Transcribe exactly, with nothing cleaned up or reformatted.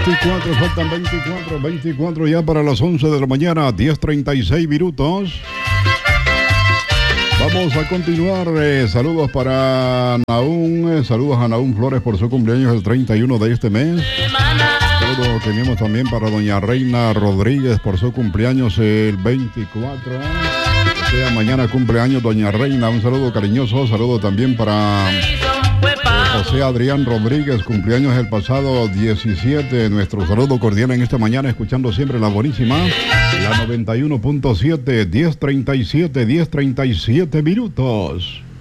veinticuatro, faltan veinticuatro, veinticuatro ya para las once de la mañana, diez treinta y seis minutos. Vamos a continuar. Eh, saludos para Naún, eh, saludos a Naún Flores por su cumpleaños el treinta y uno de este mes. Saludos tenemos también para doña Reina Rodríguez por su cumpleaños el veinticuatro. O sea, mañana cumpleaños doña Reina, un saludo cariñoso. Saludo también para José Adrián Rodríguez, cumpleaños el pasado diecisiete. Nuestro saludo cordial en esta mañana, escuchando siempre la buenísima, la noventa y uno punto siete, diez treinta y siete, diez treinta y siete minutos.